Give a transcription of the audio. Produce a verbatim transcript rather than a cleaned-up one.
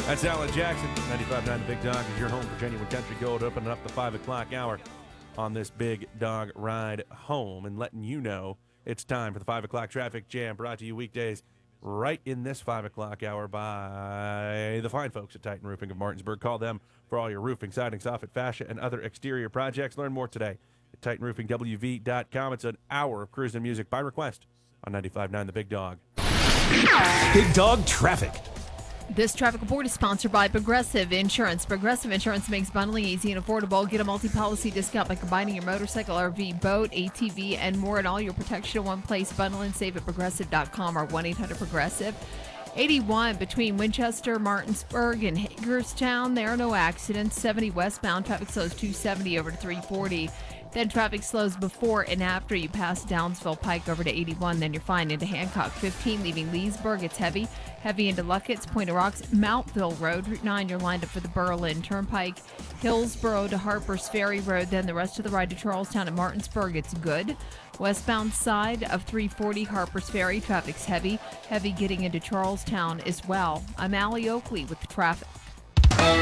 That's Alan Jackson. ninety-five point nine The Big Dog is your home for genuine country gold, opening up the five o'clock hour on this Big Dog ride home and letting you know it's time for the five o'clock traffic jam, brought to you weekdays right in this five o'clock hour by the fine folks at Titan Roofing of Martinsburg. Call them for all your roofing, siding, soffit, fascia, and other exterior projects. Learn more today at titan roofing w v dot com. It's an hour of cruising music by request on ninety-five point nine The Big Dog. Big Dog Traffic. This traffic report is sponsored by Progressive Insurance. Progressive Insurance makes bundling easy and affordable. Get a multi-policy discount by combining your motorcycle, R V, boat, A T V, and more, and all your protection in one place. Bundle and save at progressive dot com or one eight hundred progressive. eighty-one between Winchester, Martinsburg, and Hagerstown. There are no accidents. seventy westbound. Traffic slows two seventy over to three forty. Then traffic slows before and after you pass Downsville Pike over to eighty-one. Then you're fine into Hancock. fifteen leaving Leesburg. It's heavy. Heavy into Luckett's, Point of Rocks, Mountville Road. Route nine, you're lined up for the Berlin Turnpike. Hillsboro to Harper's Ferry Road. Then the rest of the ride to Charlestown and Martinsburg. It's good. Westbound side of three forty Harper's Ferry. Traffic's heavy. Heavy getting into Charlestown as well. I'm Allie Oakley with the traffic.